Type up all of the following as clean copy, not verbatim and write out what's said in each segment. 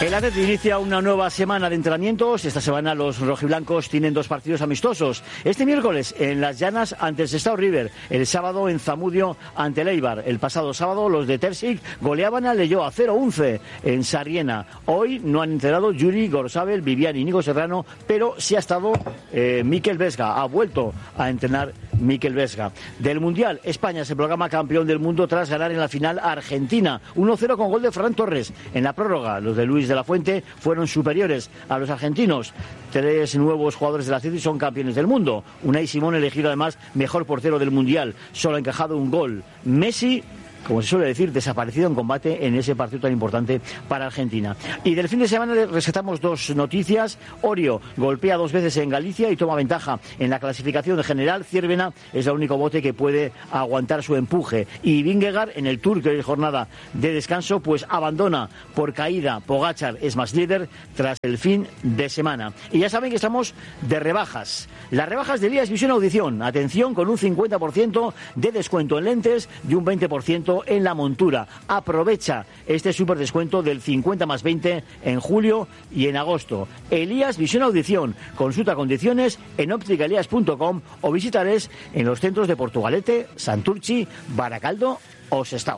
El Athletic inicia una nueva semana de entrenamientos. Esta semana los rojiblancos tienen 2 partidos amistosos. Este miércoles en Las Llanas ante el Sestao River. El sábado en Zamudio ante el Eibar. El pasado sábado los de Terzic goleaban a Leioa 0-11 en Sarriena. Hoy no han entrenado Yuri Gorosabel, Vivian y Nico Serrano, pero sí ha estado Mikel Vesga. Ha vuelto a entrenar Mikel Vesga. Del Mundial, España se proclama campeón del mundo tras ganar en la final a Argentina 1-0 con gol de Ferran Torres. En la prórroga, los de Luis de la Fuente fueron superiores a los argentinos. 3 nuevos jugadores del Athletic son campeones del mundo. Unai Simón elegido además mejor portero del Mundial. Solo ha encajado un gol. Messi, como se suele decir, desaparecido en combate en ese partido tan importante para Argentina. Y del fin de semana rescatamos 2 noticias. Orio golpea 2 veces en Galicia y toma ventaja en la clasificación general. Ciervena es el único bote que puede aguantar su empuje. Y Vingegaard en el Tour, que es jornada de descanso, pues abandona por caída. Pogačar es más líder tras el fin de semana. Y ya saben que estamos de rebajas. Las rebajas de Elías Visión Audición. Atención, con un 50% de descuento en lentes y un 20% en la montura. Aprovecha este súper descuento del 50 más 20 en julio y en agosto. Elías Visión Audición. Consulta condiciones en opticaelias.com o visítales en los centros de Portugalete, Santurchi, Baracaldo o Sestao.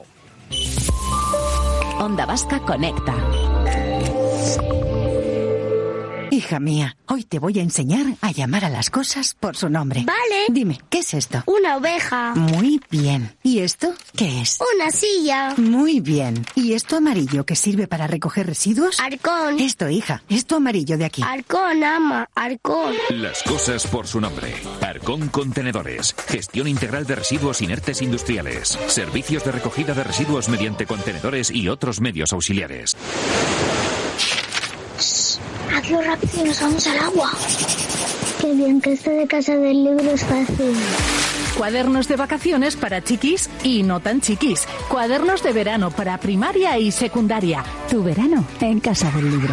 Onda Vasca Conecta. Hija mía, hoy te voy a enseñar a llamar a las cosas por su nombre. Vale. Dime, ¿qué es esto? Una oveja. Muy bien. ¿Y esto qué es? Una silla. Muy bien. ¿Y esto amarillo que sirve para recoger residuos? Arcón. Esto, hija, esto amarillo de aquí. Arcón, ama. Arcón. Las cosas por su nombre. Arcón Contenedores. Gestión integral de residuos inertes industriales. Servicios de recogida de residuos mediante contenedores y otros medios auxiliares. Aquí rápido y nos vamos al agua. Qué bien, que esto de casa del libro es fácil. Cuadernos de vacaciones para chiquis y no tan chiquis. Cuadernos de verano para primaria y secundaria. Tu verano en casa del libro.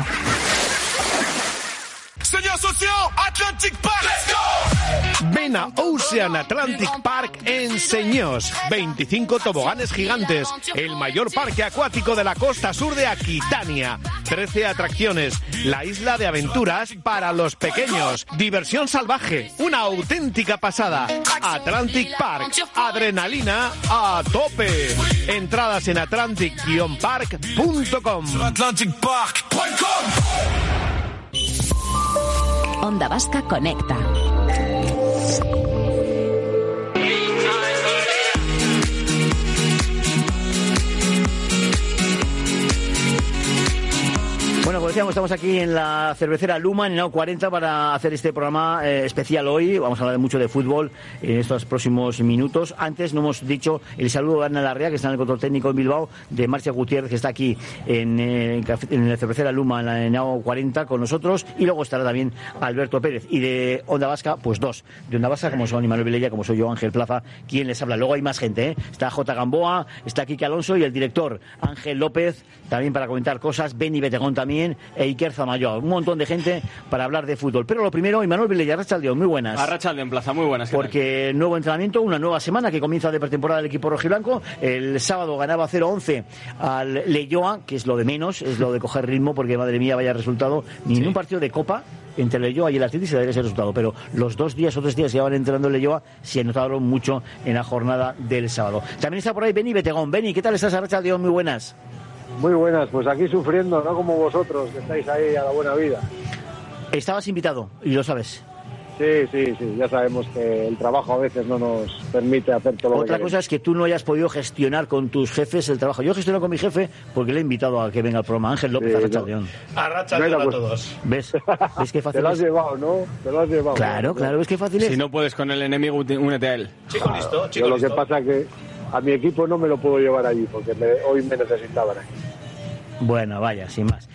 Señor socio, Atlantic Park. Let's go. Ven a Ocean Atlantic Park en Señós. 25 toboganes gigantes. El mayor parque acuático de la costa sur de Aquitania. 13 atracciones. La isla de aventuras para los pequeños. Diversión salvaje. Una auténtica pasada. Atlantic Park. Adrenalina a tope. Entradas en atlantic-park.com. Onda Vasca Conecta. Bueno, como decíamos, estamos aquí en la cervecera Luma, en el 40, para hacer este programa especial hoy. Vamos a hablar mucho de fútbol en estos próximos minutos. Antes no hemos dicho el saludo de Ana Larrea, que está en el control técnico en Bilbao, de Marcia Gutiérrez, que está aquí en la cervecera Luma, en la 40, con nosotros. Y luego estará también Alberto Pérez. Y de Onda Vasca, pues 2. De Onda Vasca, como son Imanol Vilella, como soy yo, Ángel Plaza, quien les habla. Luego hay más gente, ¿eh? Está J. Gamboa, está Quique Alonso y el director Ángel López, también para comentar cosas. Benny Betegón también. E Iker Zamayoa, un montón de gente para hablar de fútbol. Pero lo primero, Imanol Vilella, Arratsaldeon, muy buenas. Arratsaldeon, Plaza, muy buenas. Porque nuevo entrenamiento, una nueva semana que comienza de pretemporada del equipo rojiblanco. El sábado ganaba 0-11 al Leioa, que es lo de menos, es lo de coger ritmo, porque madre mía, vaya resultado. Ni en un partido de Copa entre Leioa y el Athletic se daría ese resultado, pero los 2 días o 3 días que llevan entrenando el Leioa se notaron mucho en la jornada del sábado. También está por ahí Benny Betegón. Benny, ¿qué tal estás, Arratsaldeon? Muy buenas. Muy buenas, pues aquí sufriendo, no como vosotros, que estáis ahí a la buena vida. Estabas invitado, y lo sabes. Sí, ya sabemos que el trabajo a veces no nos permite hacer todo lo que Otra cosa es que tú no hayas podido gestionar con tus jefes el trabajo. Yo gestiono con mi jefe porque le he invitado a que venga al programa. Ángel López, Arratsaldeon. Arratsaldeon a todos. ¿Ves qué fácil Te lo has es? llevado, ¿no? Te lo has llevado. Claro, ¿ves qué fácil es? Si no puedes con el enemigo, únete a él. Chico listo, chico Lo listo. que pasa que a mi equipo no me lo puedo llevar allí porque hoy me necesitaban aquí. Bueno, vaya, sin más.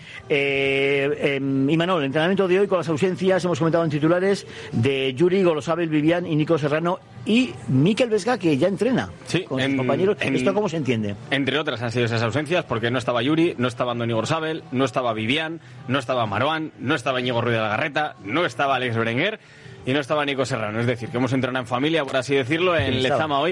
Imanol, el entrenamiento de hoy con las ausencias, hemos comentado en titulares, de Yuri Gorosabel, Vivian y Nico Serrano y Mikel Vesga, que ya entrena con sus compañeros. ¿Esto cómo se entiende? Entre otras han sido esas ausencias porque no estaba Yuri, no estaba Andoni Gorosabel, no estaba Vivian, no estaba Marouane, no estaba Íñigo Ruiz de la Garreta, no estaba Alex Berenguer y no estaba Nico Serrano. Es decir, que hemos entrenado en familia, por así decirlo, en Lezama hoy.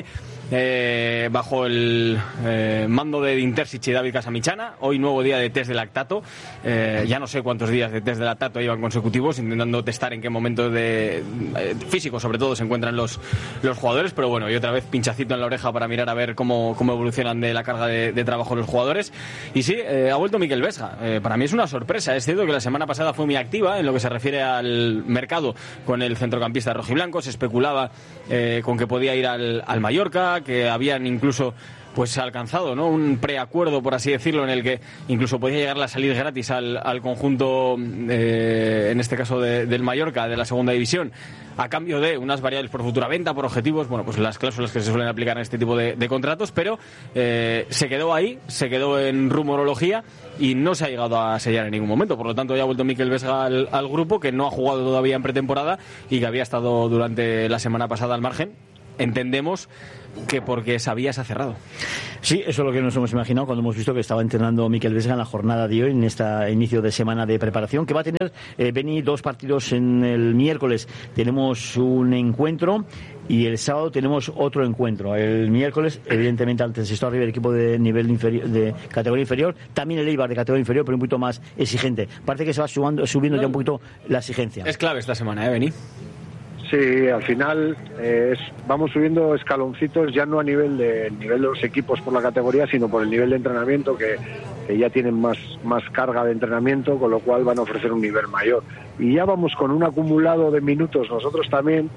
bajo el mando de Intersic y David Casamichana. Hoy nuevo día de test de lactato. Ya no sé cuántos días de test de lactato llevan consecutivos, intentando testar en qué momento físico sobre todo se encuentran los jugadores, pero bueno, y otra vez pinchacito en la oreja para mirar a ver cómo evolucionan de la carga de trabajo los jugadores. Y sí, ha vuelto Mikel Vesga. Para mí es una sorpresa. Es cierto que la semana pasada fue muy activa en lo que se refiere al mercado con el centrocampista rojiblanco. Se especulaba con que podía ir al Mallorca, que habían incluso pues alcanzado, ¿no?, un preacuerdo, por así decirlo, en el que incluso podía llegar a salir gratis al conjunto, en este caso del Mallorca, de la segunda división, a cambio de unas variables por futura venta, por objetivos, bueno, pues las cláusulas que se suelen aplicar en este tipo de contratos, pero se quedó ahí, se quedó en rumorología y no se ha llegado a sellar en ningún momento. Por lo tanto, ya ha vuelto Mikel Vesga al grupo, que no ha jugado todavía en pretemporada y que había estado durante la semana pasada al margen. Entendemos que porque Sabía se ha cerrado. Sí, eso es lo que nos hemos imaginado cuando hemos visto que estaba entrenando Mikel Vesga en la jornada de hoy, en este inicio de semana de preparación, que va a tener, Beni, 2 partidos en el miércoles. Tenemos un encuentro y el sábado tenemos otro encuentro. El miércoles, evidentemente, antes está arriba el equipo de nivel inferior, de categoría inferior, también el Eibar de categoría inferior, pero un poquito más exigente. Parece que se va subiendo ya un poquito la exigencia. Es clave esta semana, Beni. Sí, al final vamos subiendo escaloncitos, ya no a nivel de los equipos por la categoría, sino por el nivel de entrenamiento, que ya tienen más carga de entrenamiento, con lo cual van a ofrecer un nivel mayor. Y ya vamos con un acumulado de minutos nosotros también,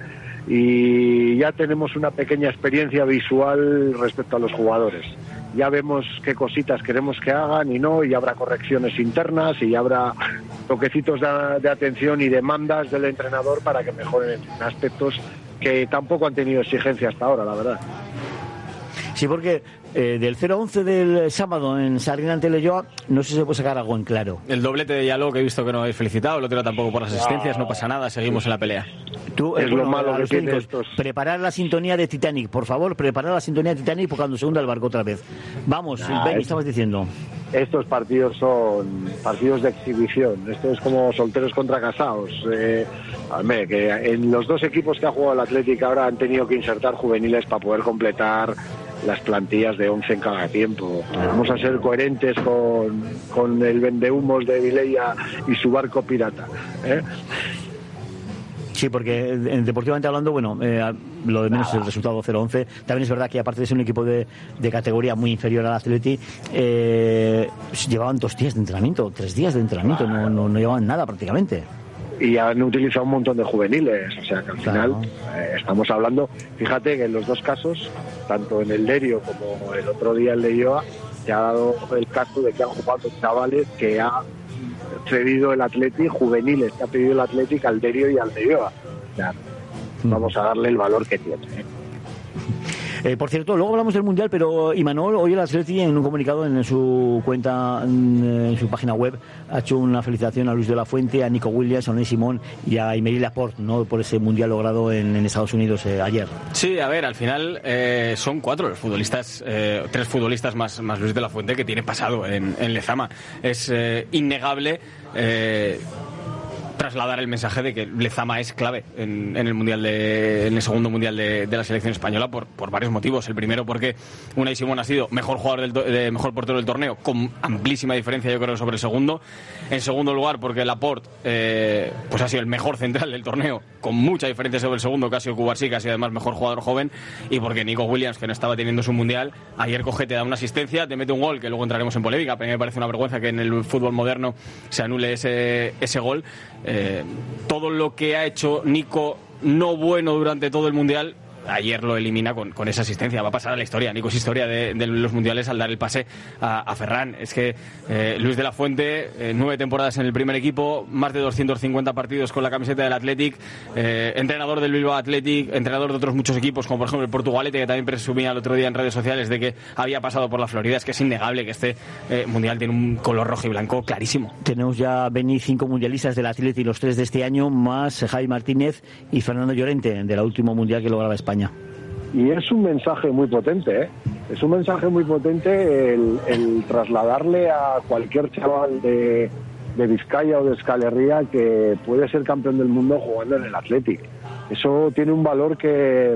y ya tenemos una pequeña experiencia visual respecto a los jugadores. Ya vemos qué cositas queremos que hagan y no, y habrá correcciones internas y habrá toquecitos de atención y demandas del entrenador para que mejoren en aspectos que tampoco han tenido exigencia hasta ahora, la verdad. Sí, porque del 0-11 del sábado en Sarriá ante Leioa, no sé si se puede sacar algo en claro. El doblete de Yaló, que he visto que no habéis felicitado, el otro tampoco por las asistencias, no pasa nada, seguimos en la pelea. Tú, es lo malo que tiene estos. Preparar la sintonía de Titanic, por favor, preparar la sintonía de Titanic porque cuando se hunda el barco otra vez. Vamos, Ben, estabas diciendo. Estos partidos son partidos de exhibición. Esto es como solteros contra casados. Que en los 2 equipos que ha jugado el Athletic ahora han tenido que insertar juveniles para poder completar las plantillas de 11 en cada tiempo. Vamos a ser coherentes con el vendehumos de Vilella y su barco pirata, ¿eh? Sí, porque deportivamente hablando, bueno, lo de menos es el resultado 0-11. También es verdad que aparte de ser un equipo de categoría muy inferior al Atleti, llevaban 2 días de entrenamiento, 3 días de entrenamiento, no llevaban nada prácticamente. Y han utilizado un montón de juveniles, o sea que al final estamos hablando, fíjate que en los 2 casos, tanto en el Derio como el otro día en Leioa, se ha dado el caso de que han jugado chavales que ha cedido el Athletic, juveniles que ha pedido el Athletic al Derio y al Leioa. O sea, vamos a darle el valor que tiene. Por cierto, luego hablamos del Mundial, pero Imanol, hoy el Atleti en un comunicado en su cuenta, en su página web, ha hecho una felicitación a Luis de la Fuente, a Nico Williams, a Unai Simón y a Aymeric Laporte, ¿no?, por ese Mundial logrado en Estados Unidos ayer. Sí, a ver, al final son 4 los futbolistas, 3 futbolistas más Luis de la Fuente, que tiene pasado en Lezama. Es innegable trasladar el mensaje de que Lezama es clave en el segundo mundial de la selección española por varios motivos. El primero, porque Unai Simón ha sido mejor jugador mejor portero del torneo, con amplísima diferencia, yo creo, sobre el segundo. En segundo lugar, porque Laporte pues ha sido el mejor central del torneo, con mucha diferencia sobre el segundo, que ha sido Cubarsí, que ha sido además mejor jugador joven. Y porque Nico Williams, que no estaba teniendo su mundial, ayer coge, te da una asistencia, te mete un gol, que luego entraremos en polémica. A mí me parece una vergüenza que en el fútbol moderno se anule ese gol. Todo lo que ha hecho Nico no bueno durante todo el mundial, ayer lo elimina con esa asistencia. Va a pasar a la historia. Nico es historia de los mundiales al dar el pase a Ferran. Es que Luis de la Fuente, 9 temporadas en el primer equipo, más de 250 partidos con la camiseta del Athletic, entrenador del Bilbao Athletic, entrenador de otros muchos equipos, como por ejemplo el Portugalete, que también presumía el otro día en redes sociales de que había pasado por la Florida. Es que es innegable que este mundial tiene un color rojo y blanco clarísimo. Tenemos ya 5 mundialistas del Athletic, los 3 de este año, más Javi Martínez y Fernando Llorente, del último mundial que lograba España. Y es un mensaje muy potente, ¿eh? Es un mensaje muy potente el trasladarle a cualquier chaval de Vizcaya o de Euskal Herria que puede ser campeón del mundo jugando en el Athletic. Eso tiene un valor que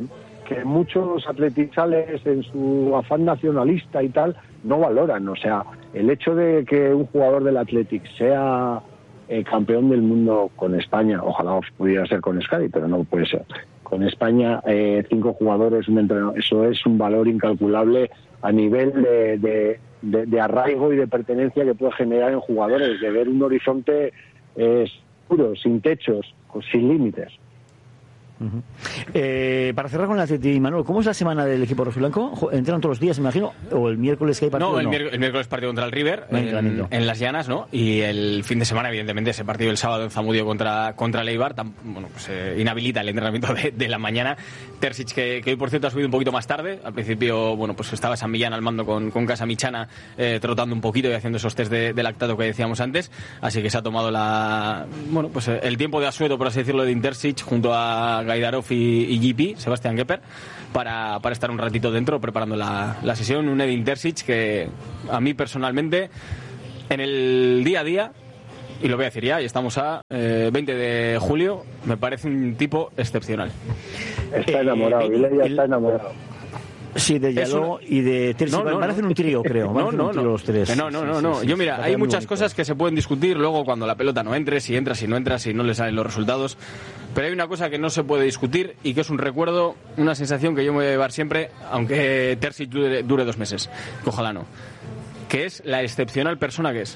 que muchos atletizales en su afán nacionalista y tal no valoran. O sea, el hecho de que un jugador del Athletic sea campeón del mundo con España, ojalá pudiera ser con Euskadi, pero no puede ser. Con España, 5 jugadores, un entrenador, eso es un valor incalculable a nivel de arraigo y de pertenencia que puede generar en jugadores, de ver un horizonte puro, sin techos, sin límites. Para cerrar con el Atleti, Manuel, ¿cómo es la semana del equipo rojiblanco? ¿Entrenan todos los días, me imagino? ¿O el miércoles que hay partido? No, el miércoles partido contra el River en Las Llanas, ¿no? Y el fin de semana, evidentemente, ese partido el sábado en Zamudio contra el Eibar, inhabilita el entrenamiento de la mañana. Terzic, que hoy, por cierto, ha subido un poquito más tarde. Al principio, pues estaba San Millán al mando con Casamichana, trotando un poquito y haciendo esos test de lactato que decíamos antes. Así que se ha tomado el tiempo de asueto, por así decirlo, de Intersic junto a Gaidarov y GP, Sebastián Gepper, para estar un ratito dentro preparando la sesión. Un Edin Terzic que a mí personalmente en el día a día, y lo voy a decir ya, y estamos a 20 de julio, me parece un tipo excepcional. Está enamorado, ya está enamorado. Sí, de Yaló y de Terzic. Parecen un trío, creo. Los tres. No. Yo, mira, hay muchas cosas que se pueden discutir luego cuando la pelota no entre, si entra, si no entra, si no le salen los resultados. Pero hay una cosa que no se puede discutir y que es un recuerdo, una sensación que yo me voy a llevar siempre, aunque Terzic dure 2 meses, que ojalá no, que es la excepcional persona que es.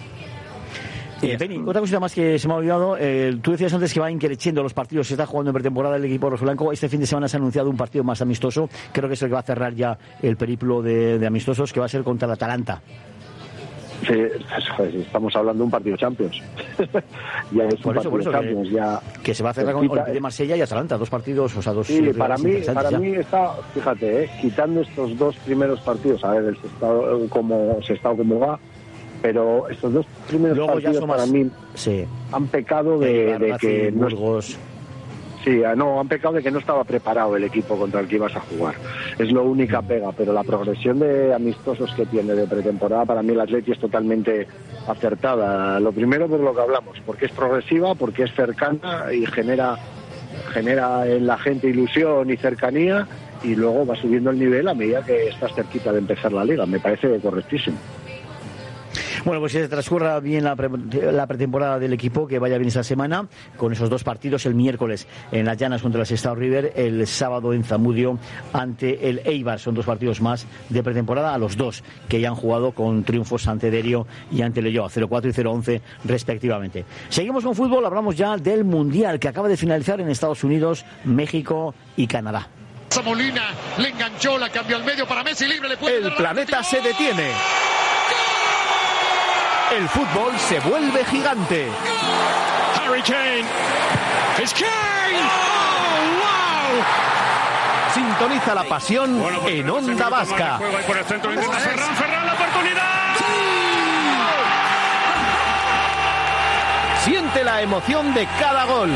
Penny, otra cosita más que se me ha olvidado, tú decías antes que va increciendo los partidos, se está jugando en pretemporada el equipo rojiblanco. Este fin de semana se ha anunciado un partido más amistoso, creo que es el que va a cerrar ya el periplo de amistosos, que va a ser contra el Atalanta. Sí, estamos hablando de un partido Champions. Ya es por un partido Champions, que se va a cerrar con Olympique de Marsella y Atalanta, 2 partidos, o sea, 2. Sí, para mí está, fíjate, quitando estos 2 primeros partidos, a ver el Sestao como va, pero estos 2 primeros luego partidos para mí han pecado de que Burgos. Han pecado de que no estaba preparado el equipo contra el que ibas a jugar. Es la única pega, pero la progresión de amistosos que tiene de pretemporada, para mí el Atleti es totalmente acertada. Lo primero por lo que hablamos, porque es progresiva, porque es cercana y genera en la gente ilusión y cercanía, y luego va subiendo el nivel a medida que estás cerquita de empezar la liga. Me parece correctísimo. Bueno, pues que se transcurra bien la pretemporada del equipo, que vaya bien esa semana, con esos 2 partidos, el miércoles en Las Llanas contra el Sestao River, el sábado en Zamudio ante el Eibar. Son 2 partidos más de pretemporada, a los 2 que ya han jugado con triunfos ante Derio y ante Leyoa, 0-4 y 0-11 respectivamente. Seguimos con fútbol, hablamos ya del Mundial que acaba de finalizar en Estados Unidos, México y Canadá. Molina le enganchó, la cambió al medio para Messi, libre, le puede el planeta se detiene. El fútbol se vuelve gigante. Harry Kane. ¡Es Kane! ¡Oh, wow! Sintoniza la pasión en Onda Vasca. Por el centro intenta Ferran la oportunidad. ¡Sí! Siente la emoción de cada gol.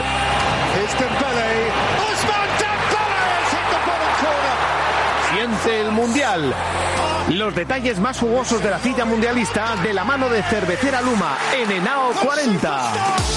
Siente el Mundial. Los detalles más jugosos de la cita mundialista de la mano de Cervecera Luma en Henao 40.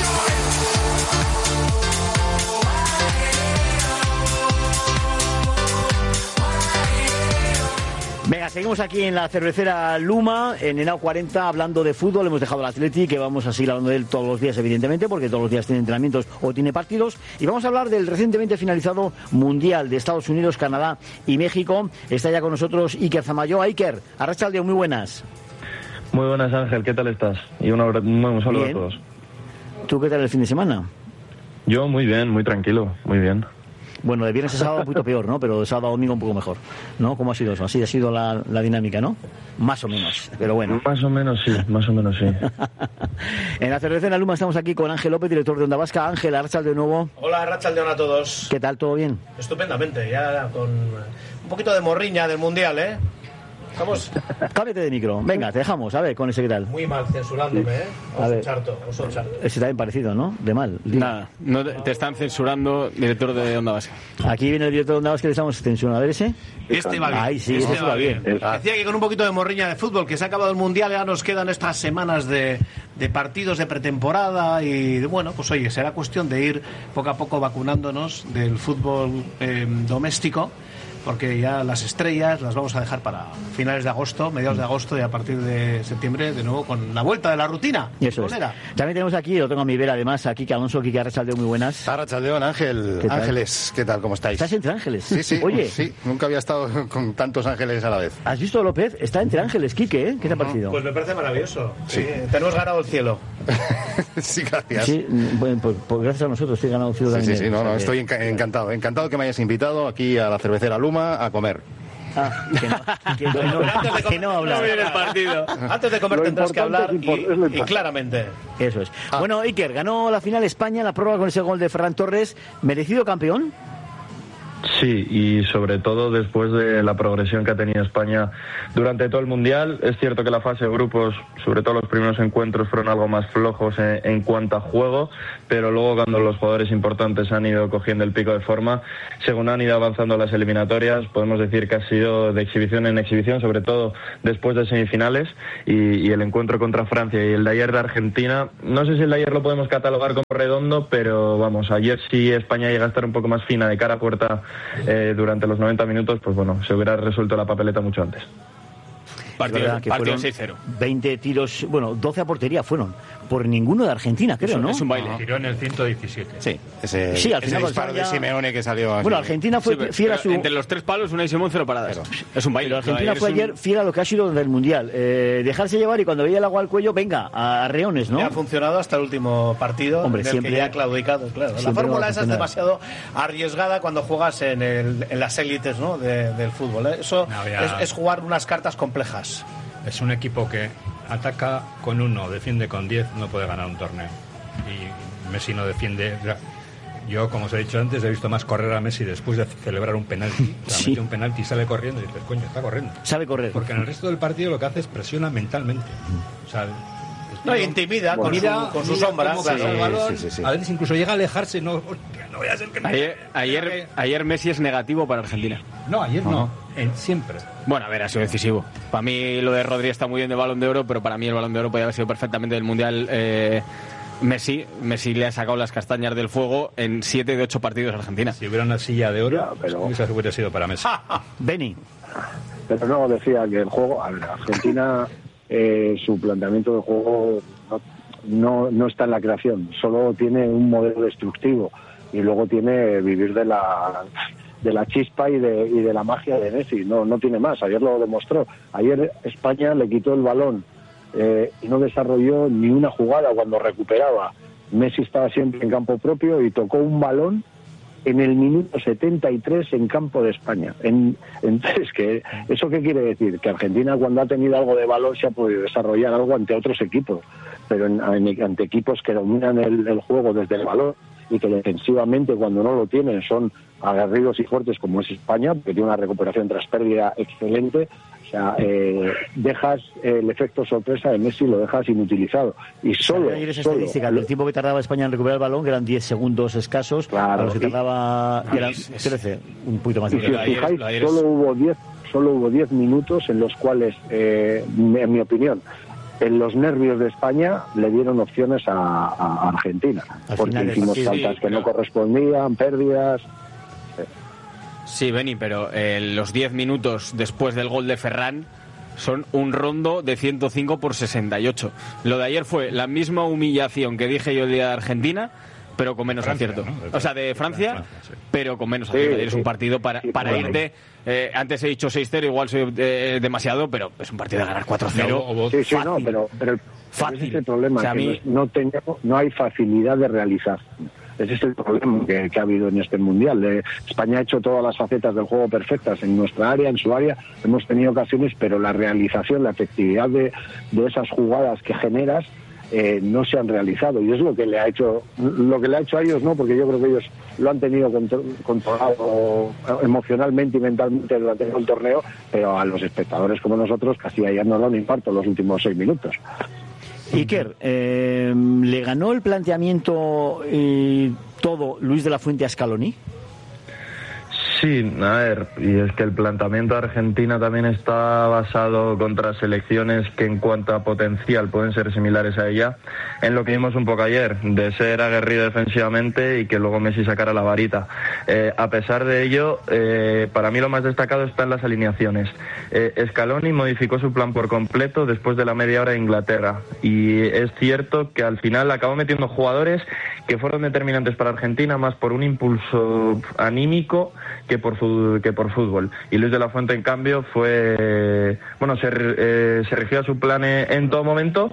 Venga, seguimos aquí en la Cervecera Luma, en Henao 40, hablando de fútbol. Hemos dejado al Atleti, que vamos a seguir hablando de él todos los días, evidentemente, porque todos los días tiene entrenamientos o tiene partidos. Y vamos a hablar del recientemente finalizado Mundial de Estados Unidos, Canadá y México. Está ya con nosotros Iker Zamayo. Iker, arratsaldeon, muy buenas. Muy buenas, Ángel, ¿qué tal estás? Y un saludo bien. A todos. ¿Tú qué tal el fin de semana? Yo muy bien, muy tranquilo, muy bien. Bueno, de viernes a sábado un poquito peor, ¿no? Pero de sábado a domingo un poco mejor, ¿no? ¿Cómo ha sido eso? Así ha sido la dinámica, ¿no? Más o menos, pero bueno. Más o menos sí. En la Cervecera Luma estamos aquí con Ángel López, director de Onda Vasca. Ángel, arratsaldeon de nuevo. Hola, arratsaldeon a todos. ¿Qué tal? ¿Todo bien? Estupendamente, ya con un poquito de morriña del Mundial, ¿eh? Estamos... Cámbiate de micro. Venga, te dejamos. A ver, con ese qué tal. Muy mal censurándome, ¿eh? Oso charto. Ese también parecido, ¿no? De mal. Nada, no te están censurando, director de Onda Vasca. Aquí viene el director de Onda Vasca que le estamos censurando. A ver ese. Este va bien. Ahí sí, este va bien. Decía que con un poquito de morriña de fútbol, que se ha acabado el Mundial, ya nos quedan estas semanas de partidos de pretemporada y bueno, pues oye, será cuestión de ir poco a poco vacunándonos del fútbol doméstico, porque ya las estrellas las vamos a dejar para finales de agosto, mediados de agosto, y a partir de septiembre de nuevo con la vuelta de la rutina. Y eso es. También tenemos aquí, lo tengo a mi vera además, aquí que Alonso, Quique Arrachaldeo, muy buenas. Arrachaldeo, Ángel. ¿Qué tal? Ángeles, ¿qué tal? ¿Cómo estáis? ¿Estás entre ángeles? Sí. Oye. Sí, nunca había estado con tantos ángeles a la vez. ¿Has visto, López? Está entre ángeles, Quique, ¿eh? ¿Qué te ha parecido? Pues me parece maravilloso. Sí. Tenemos ganado el cielo. Sí, gracias. Sí, bueno, pues gracias a nosotros estoy ganado el cielo también. Sí, no, estoy encantado. Encantado que me hayas invitado aquí a la cervecera Luma a comer. Que no habla. No viene el partido. Antes de comer tendrás que hablar y claramente. Eso es. Bueno, Iker, ganó la final España en la prórroga con ese gol de Ferran Torres. ¿Merecido campeón? Sí, y sobre todo después de la progresión que ha tenido España durante todo el Mundial. Es cierto que la fase de grupos, sobre todo los primeros encuentros, fueron algo más flojos en cuanto a juego, pero luego cuando los jugadores importantes han ido cogiendo el pico de forma, según han ido avanzando las eliminatorias, podemos decir que ha sido de exhibición en exhibición, sobre todo después de semifinales, y el encuentro contra Francia y el de ayer de Argentina, no sé si el de ayer lo podemos catalogar como redondo, pero vamos, ayer sí España llega a estar un poco más fina de cara a puerta durante los 90 minutos, pues bueno, se hubiera resuelto la papeleta mucho antes. Partido 6-0. 20 tiros, bueno, 12 a portería fueron. Por ninguno de Argentina, creo, ¿no? Es un baile. Tiró en el 117. Sí, al final disparo de Simeone que salió. Bueno, Argentina fue fiel a su... Entre los tres palos, Unai Simón, 0 paradas. Es un baile. Pero Argentina fue ayer fiel a lo que ha sido del Mundial. Dejarse llevar y cuando veía el agua al cuello, venga, a reones, ¿no? Ha funcionado hasta el último partido. Hombre, siempre que ya ha claudicado, claro. La fórmula esa es demasiado arriesgada cuando juegas en las élites, ¿no? del fútbol. Eso es jugar unas cartas complejas. Es un equipo que ataca con 1, defiende con 10, no puede ganar un torneo. Y Messi no defiende. Yo, como os he dicho antes, he visto más correr a Messi después de celebrar un penalti. O sea, mete un penalti y sale corriendo y dices, coño, está corriendo. Sabe correr. Porque en el resto del partido lo que hace es presiona mentalmente. O sea, no, intimida con su sombra. El balón, a veces incluso llega a alejarse. No voy a ser que me... Ayer Messi es negativo para Argentina. No, ayer no. Siempre. Bueno, a ver, ha sido decisivo. Para mí lo de Rodri está muy bien de Balón de Oro, pero para mí el Balón de Oro podía haber sido perfectamente del Mundial. Messi le ha sacado las castañas del fuego en 7 de 8 partidos a Argentina. Si hubiera una silla de oro, esa hubiera sido para Messi. Beni. Pero no, decía que el juego, a ver, Argentina, su planteamiento de juego no está en la creación, solo tiene un modelo destructivo y luego tiene vivir de la chispa y de la magia de Messi, no tiene más. Ayer lo demostró. Ayer España le quitó el balón y no desarrolló ni una jugada cuando recuperaba. Messi estaba siempre en campo propio y tocó un balón en el minuto 73 en campo de España. Entonces, ¿eso qué quiere decir? Que Argentina, cuando ha tenido algo de balón, se ha podido desarrollar algo ante otros equipos, pero ante equipos que dominan el juego desde el balón y que defensivamente, cuando no lo tienen, son aguerridos y fuertes, como es España, que tiene una recuperación tras pérdida excelente. O sea, dejas el efecto sorpresa de Messi, lo dejas inutilizado. Y solo esa estadística, el tiempo que tardaba España en recuperar el balón, que eran 10 segundos escasos, claro, a los que tardaba eran 13, un poquito más. Y si os fijáis, solo hubo 10 minutos en los cuales, en mi opinión, en los nervios de España le dieron opciones a Argentina, porque hicimos faltas que no correspondían, pérdidas. Sí, Beni, pero los 10 minutos después del gol de Ferran son un rondo de 105 por 68. Lo de ayer fue la misma humillación que dije yo el día de Argentina, pero con menos acierto. ¿No? O sea, de Francia, pero con menos acierto. Ayer es un partido para irte... antes he dicho 6-0, igual soy demasiado, pero es un partido de ganar 4-0. Sí, no, pero fácil. Ese es el problema, o sea, que no hay facilidad de realizar. Ese es el problema que ha habido en este Mundial. España ha hecho todas las facetas del juego perfectas en nuestra área, en su área. Hemos tenido ocasiones, pero la realización, la efectividad de esas jugadas que generas no se han realizado, y es lo que le ha hecho a ellos, no, porque yo creo que ellos lo han tenido controlado emocionalmente y mentalmente durante el torneo, pero a los espectadores como nosotros casi ayer nos lo han imparto los últimos 6 minutos. Iker, ¿le ganó el planteamiento todo Luis de la Fuente a Scaloni? Sí, a ver, y es que el planteamiento de Argentina también está basado contra selecciones que en cuanto a potencial pueden ser similares a ella, en lo que vimos un poco ayer, de ser aguerrido defensivamente y que luego Messi sacara la varita. A pesar de ello, para mí lo más destacado está en las alineaciones. Scaloni modificó su plan por completo después de la media hora de Inglaterra, y es cierto que al final acabó metiendo jugadores que fueron determinantes para Argentina más por un impulso anímico que por fútbol. Y Luis de la Fuente, en cambio, se rigió a su plan en todo momento,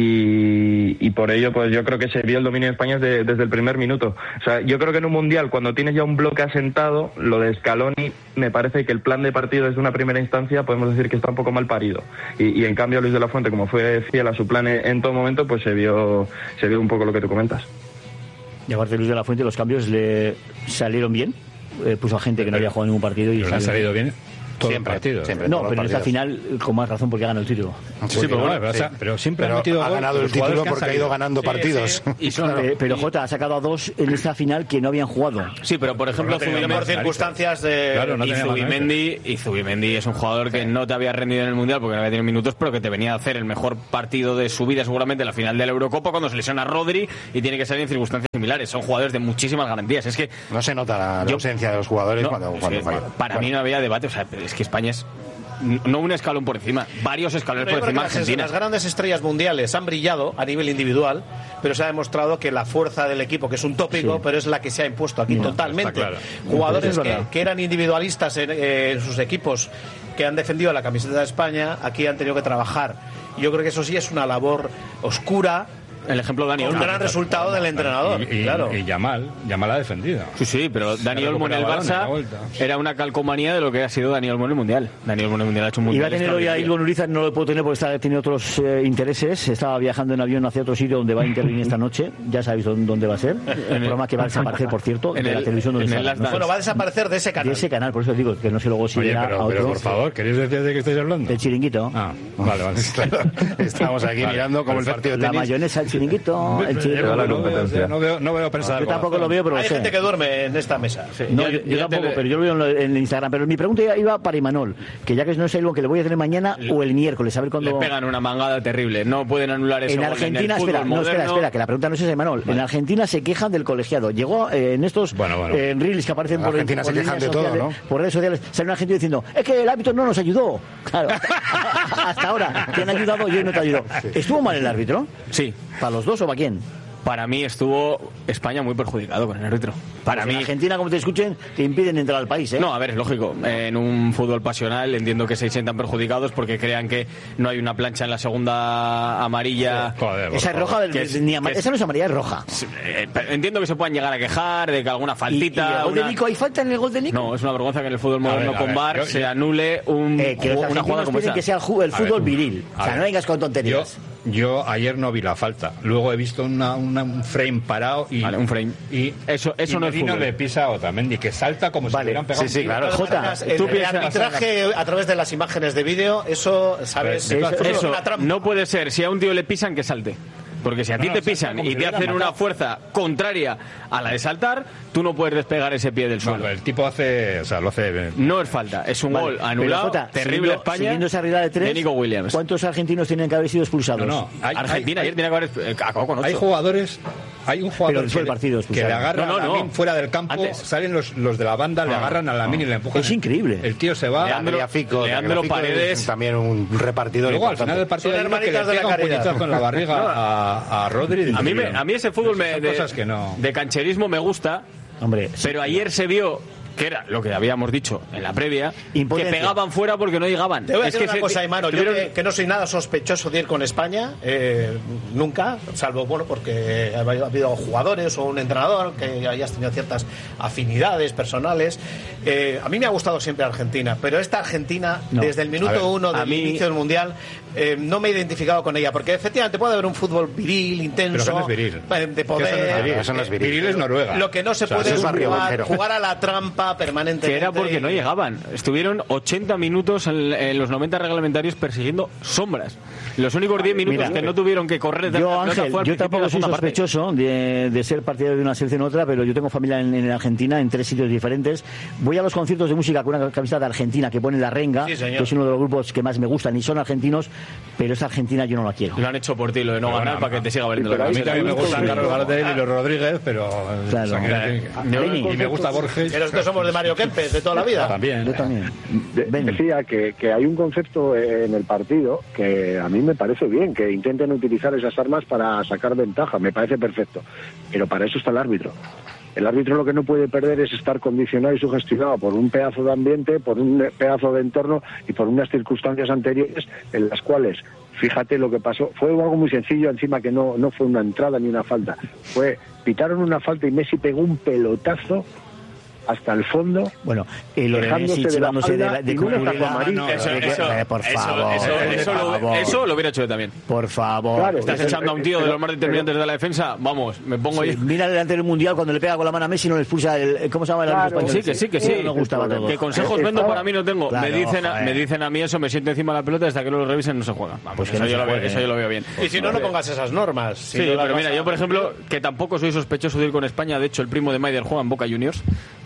y por ello pues yo creo que se vio el dominio de España desde el primer minuto. O sea, yo creo que en un mundial, cuando tienes ya un bloque asentado, lo de Scaloni, me parece que el plan de partido desde una primera instancia podemos decir que está un podo mal parido, y en cambio Luis de la Fuente, como fue fiel a su plan en todo momento, pues se vio un poco lo que tú comentas. Y aparte Luis de la Fuente, los cambios le salieron bien. Puso a gente que no había jugado ningún partido y le han salido bien todo el partido. No, pero en esta final con más razón porque ha ganado el título. Sí, pero siempre ha metido ha ganado el título porque ha ido ganando partidos. Sí. Pero Jota ha sacado a 2 en esta final que no habían jugado. Sí, pero por ejemplo por circunstancias de Zubimendi es un jugador que no te había rendido en el Mundial porque no había tenido minutos, pero que te venía a hacer el mejor partido de su vida seguramente en la final de la Eurocopa, cuando se lesiona a Rodri y tiene que salir en circunstancias similares. Son jugadores de muchísimas garantías. Es que no se nota la ausencia de los jugadores cuando fallan. Para mí no había debate. O sea, es que España es no un escalón por encima, varios escalones por encima de Argentina. Las grandes estrellas mundiales han brillado a nivel individual, pero se ha demostrado que la fuerza del equipo, que es un tópico, pero es la que se ha impuesto aquí totalmente. Claro. Jugadores que eran individualistas en sus equipos, que han defendido la camiseta de España, aquí han tenido que trabajar. Y yo creo que eso sí es una labor oscura. El ejemplo de Dani Olmo. Un gran resultado del entrenador. Y Yamal ha defendido. Sí, pero Dani Olmo en el Barça era una calcomanía de lo que ha sido Dani Olmo en el Mundial. Dani Olmo en el Mundial ha hecho un Mundial. Iba a tener hoy a Ilgon Urizar, no lo puedo tener porque está teniendo otros intereses. Estaba viajando en avión hacia otro sitio donde va a intervenir esta noche. Ya sabéis dónde va a ser. El programa que va a desaparecer, por cierto, de la televisión donde está. Bueno, va a desaparecer de ese canal. De ese canal, por eso digo que no sé luego si irá a otro. Pero por favor, ¿queréis decir de qué estáis hablando? El chiringuito. Ah, vale. Estamos aquí mirando como el partido de tenis. La mayonesa, el chiringuito. No veo pensar. Yo tampoco lo veo, pero hay gente que duerme en esta mesa. Sí. No, yo tampoco, pero yo lo veo en Instagram. Pero mi pregunta iba para Imanol, que ya que no sé algo que le voy a tener mañana o el miércoles, a ver cuándo. Le pegan una mangada terrible. No pueden anular ese en gol Argentina, en el espera, que la pregunta no es esa, Imanol. Vale. En Argentina se quejan del colegiado. Llegó en estos en reels que aparecen por Argentina se quejan de todo, ¿no? Por redes sociales, sale una gente diciendo, es que el árbitro no nos ayudó. Claro. Hasta ahora, te han ayudado y hoy no te ayudó. ¿Estuvo mal el árbitro? Sí. ¿Para los dos o para quién? Para mí estuvo España muy perjudicado con el árbitro. Para mí, en Argentina, como te escuchen, te impiden entrar al país, ¿eh? No, a ver, es lógico. En un fútbol pasional entiendo que se sientan perjudicados porque crean que no hay una plancha en la segunda amarilla. Joder, esa es roja, esa no es amarilla, es roja. Entiendo que se puedan llegar a quejar de que alguna faltita. ¿Y el gol de Nico? ¿Hay falta en el gol de Nico? No, es una vergüenza que en el fútbol moderno con VAR se anule una jugada como esa. Que sea el fútbol viril. O sea, no vengas con tonterías. Yo ayer no vi la falta. Luego he visto un frame parado y un frame. Y eso no es fútbol. Le pisa a Otamendi, que salta como si hubieran pegado. Sí, claro. Jota, el arbitraje a través de las imágenes de vídeo, eso, ¿sabes? Eso una trampa. No puede ser. Si a un tío le pisan, que salte. Porque si a ti te pisan y te hacen una fuerza contraria a la de saltar, tú no puedes despegar ese pie del suelo. El tipo lo hace. No es falta, es un gol anulado. Jota, terrible España. Siguiendo esa regla de 3, de Nico Williams. ¿Cuántos argentinos tienen que haber sido expulsados? Argentina ayer tiene que haber acabado con 8. Hay un jugador que le agarra a Lamine fuera del campo. Antes. Salen los de la banda, le agarran a Lamine y le empujan. Es increíble. El tío se va. Leandro Paredes. También un repartidor. Luego al final del partido hay uno que le pega un puñetazo en la barriga a Rodri. A mí ese fútbol de cancherismo me gusta. Hombre, pero ayer se vio que era lo que habíamos dicho en la previa, que pegaban fuera porque no llegaban. Te voy a decir una cosa, Imanol, yo que no soy nada sospechoso de ir con España, nunca, salvo, bueno, porque ha habido jugadores o un entrenador que hayas tenido ciertas afinidades personales. A mí me ha gustado siempre Argentina, pero esta Argentina, desde el minuto 1 del inicio del Mundial, no me he identificado con ella, porque efectivamente puede haber un fútbol viril, intenso, pero no es viril. De poder. Eso no es viril. Viril es Noruega. Lo que no se puede es jugar a la trampa permanentemente. Que era porque no llegaban. Estuvieron 80 minutos en los 90 reglamentarios persiguiendo sombras. Los únicos 10 minutos que no tuvieron que correr de yo, la Ángel, fue yo tampoco soy sospechoso de ser partidario de una selección u otra, pero yo tengo familia en Argentina, en 3 sitios diferentes. Voy a los conciertos de música con una camiseta de Argentina que pone La Renga, que es uno de los grupos que más me gustan y son argentinos, pero esa Argentina yo no la quiero. Lo han hecho por ti, lo de no ganar, para que te siga valiendo la camiseta. A mí me gustan Carlos Gardel y los Rodríguez, pero... Claro. Y me gusta Borges. Pero es que somos de Mario Kempes de toda la vida. También. Yo también. Decía que hay un concepto en el partido que a mí me parece bien, que intenten utilizar esas armas para sacar ventaja, me parece perfecto, pero para eso está el árbitro. El árbitro lo que no puede perder es estar condicionado y sugestionado por un pedazo de ambiente, por un pedazo de entorno y por unas circunstancias anteriores en las cuales, fíjate lo que pasó, fue algo muy sencillo, encima que no fue una entrada ni una falta, pitaron una falta y Messi pegó un pelotazo hasta el fondo. Bueno, lo de Messi llevándose de por favor. Eso lo hubiera hecho yo también. Por favor. Claro, estás echando a un tío de los más determinantes de la defensa. Vamos, me pongo ahí. Mira delante del Mundial cuando le pega con la mano a Messi, no le expulsa ¿cómo se llama el árbitro español? Sí, que sí. No me gustaba todo. Que consejos vendo para mí no tengo. Claro, me dicen a mí eso, me siento encima de la pelota, hasta que no lo revisen no se juega. Pues eso yo lo veo bien. Y si no pongas esas normas. Sí, pero mira, yo por ejemplo, que tampoco soy sospechoso de ir con España. De hecho, el primo de Maider juega en Boca Juniors.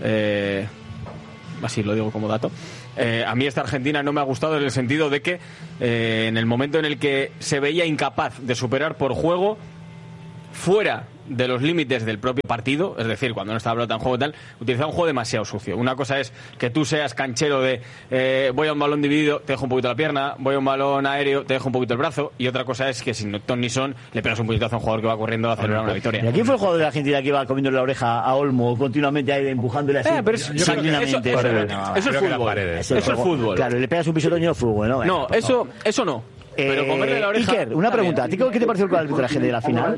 Así lo digo como dato. A mí esta Argentina no me ha gustado en el sentido de que en el momento en el que se veía incapaz de superar por juego fuera de los límites del propio partido, es decir, cuando no estaba pelota en juego y tal, utilizaba un juego demasiado sucio. Una cosa es que tú seas canchero de voy a un balón dividido, te dejo un poquito la pierna, voy a un balón aéreo, te dejo un poquito el brazo, y otra cosa es que sin ton ni son le pegas un puñetazo a un jugador que va corriendo a celebrar una victoria. ¿Y quién fue el jugador de la Argentina que iba comiéndole la oreja a Olmo continuamente ahí empujándole así? Pero eso es fútbol. Eso es fútbol. Claro, le pegas un pisotoño de fútbol, ¿no? No, eso no. Pero comerle la oreja... Iker, una pregunta. ¿A ti qué te pareció el arbitraje de la final?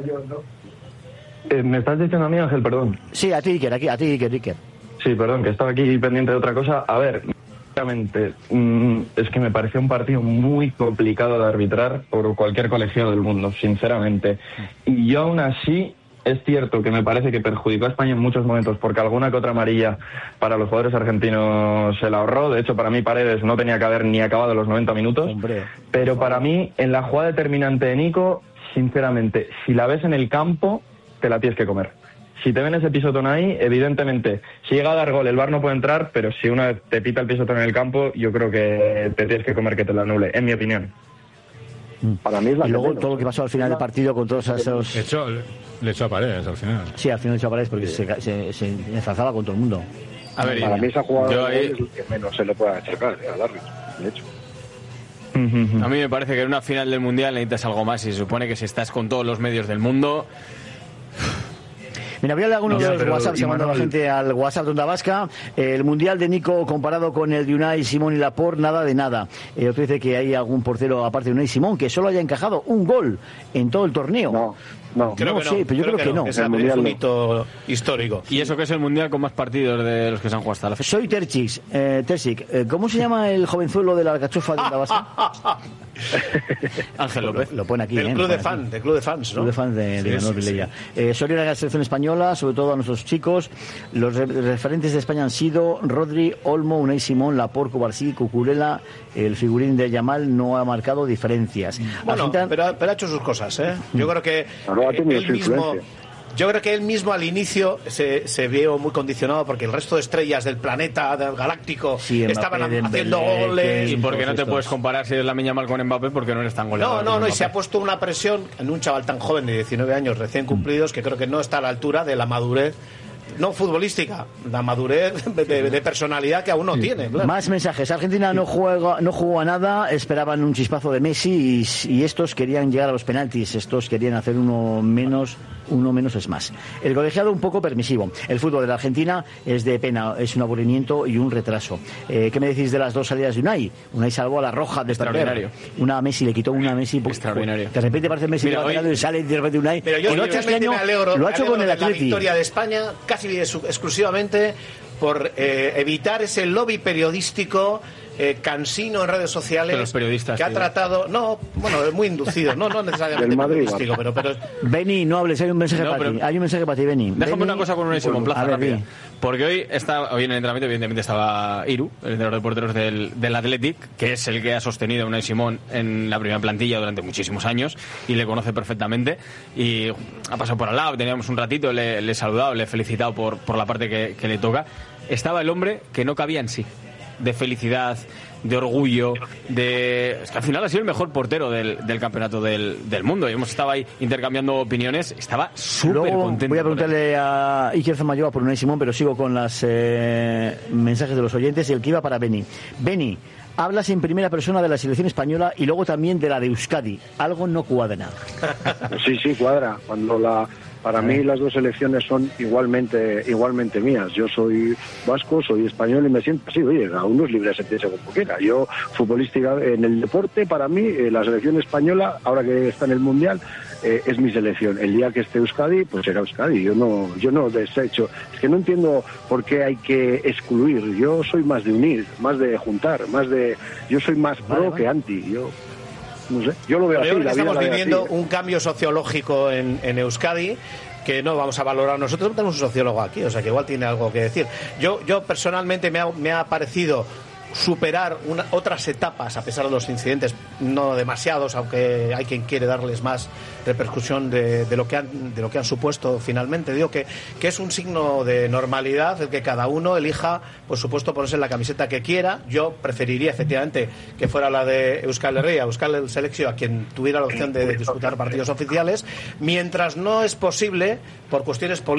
¿Me estás diciendo a mí, Ángel, perdón? Sí, a ti, Iker. Sí, perdón, que estaba aquí pendiente de otra cosa. A ver, realmente, es que me pareció un partido muy complicado de arbitrar por cualquier colegiado del mundo, sinceramente. Y yo aún así, es cierto que me parece que perjudicó a España en muchos momentos, porque alguna que otra amarilla para los jugadores argentinos se la ahorró. De hecho, para mí Paredes no tenía que haber ni acabado los 90 minutos. Hombre. Pero para mí, en la jugada determinante de Nico, sinceramente, si la ves en el campo, te la tienes que comer. Si te ven ese pisotón ahí, evidentemente, si llega a dar gol, el VAR no puede entrar, pero si una vez te pita el pisotón en el campo, yo creo que te tienes que comer que te lo anule, en mi opinión. Para mí es la y luego todo lo que pasó al final del partido con todos esos... Le echó a Paredes al final. Sí, al final le echó a Paredes porque se ensalzaba con todo el mundo. A ver, para mí esa jugada es lo que menos se le puede achacar al árbitro, de hecho. A mí me parece que en una final del Mundial necesitas algo más y se supone que si estás con todos los medios del mundo... Mira, voy a leer algunos de los WhatsApp, se manda la gente al WhatsApp de Onda Vasca. El Mundial de Nico comparado con el de Unai Simón y Laporte, nada de nada. Otro dice que hay algún portero aparte de Unai Simón que solo haya encajado un gol en todo el torneo. No, creo que no. Pero yo creo que no. Es un hito histórico. Y eso que es el Mundial con más partidos de los que se han jugado hasta la fecha. Soy Terzic. ¿Cómo se llama el jovenzuelo de la alcachofa de Onda Vasca? Ángel López. Lo pone aquí. Del club de fans, ¿no? Club de fans de Manuel Vilella. Soy de la selección española, sobre todo a nuestros chicos. Los referentes de España han sido Rodri, Olmo, Unai Simón, Laporte, Cubarsí, Cucurella. El figurín de Yamal no ha marcado diferencias. Bueno, pero ha hecho sus cosas, ¿eh? Yo creo que él mismo al inicio se vio muy condicionado porque el resto de estrellas del planeta, del galáctico, estaban haciendo goles. Y porque no te puedes comparar si eres Lamine Yamal con Mbappé porque no eres tan goleador. No, y se ha puesto una presión en un chaval tan joven de 19 años recién cumplidos que creo que no está a la altura de la madurez no futbolística, la madurez de personalidad que aún no tiene. Claro. Más mensajes. Argentina no jugó a nada, esperaban un chispazo de Messi y estos querían llegar a los penaltis, estos querían hacer uno menos es más. El colegiado un poco permisivo. El fútbol de la Argentina es de pena, es un aburrimiento y un retraso. ¿Qué me decís de las dos salidas de Unai? Unai salvó a la roja de extraordinario. Una a Messi, le quitó una a Messi. Extraordinario. De repente parece Messi y sale de repente Unai. Pero yo realmente me alegro con el de Atleti. La victoria de España casi exclusivamente por evitar ese lobby periodístico cansino en redes sociales los periodistas, que ha tratado, muy inducido, no necesariamente periodístico, pero Beni, no hables, hay un mensaje para ti. Hay un mensaje para ti, Beni. Déjame una cosa con Unai Simón, plaza rápida. Beni. Porque hoy en el entrenamiento evidentemente estaba Iru, el entrenador de porteros del Athletic, que es el que ha sostenido a Unai Simón en la primera plantilla durante muchísimos años y le conoce perfectamente, y ha pasado por al lado, teníamos un ratito, le he saludado, le he felicitado por la parte que le toca. Estaba el hombre que no cabía en sí, de felicidad, de orgullo, es que al final ha sido el mejor portero del campeonato del mundo, y hemos estado ahí intercambiando opiniones. Estaba súper contento. Voy a preguntarle a Iker Zamayoa por Unai Simón, pero sigo con los mensajes de los oyentes, y el que iba para Beni. Beni, hablas en primera persona de la selección española y luego también de la de Euskadi. Algo no cuadra. Sí, cuadra. Para mí las dos selecciones son igualmente mías. Yo soy vasco, soy español y me siento así. Oye, a uno es libre de sentirse como quiera. Yo, futbolística, en el deporte, para mí, la selección española, ahora que está en el Mundial, es mi selección. El día que esté Euskadi, pues será Euskadi. Yo no desecho. Es que no entiendo por qué hay que excluir. Yo soy más de unir, más de juntar, yo soy más pro que anti. No sé, yo lo veo así. Yo creo que estamos viviendo un cambio sociológico en Euskadi que no vamos a valorar nosotros. Tenemos un sociólogo aquí, o sea que igual tiene algo que decir. Yo personalmente me ha parecido superar otras etapas, a pesar de los incidentes no demasiados, aunque hay quien quiere darles más repercusión de lo que han supuesto finalmente. Digo que es un signo de normalidad el que cada uno elija, por supuesto, ponerse la camiseta que quiera. Yo preferiría efectivamente que fuera la de Euskal Herria, Euskal Selekzio, a quien tuviera la opción de disputar partidos oficiales, mientras no es posible por cuestiones políticas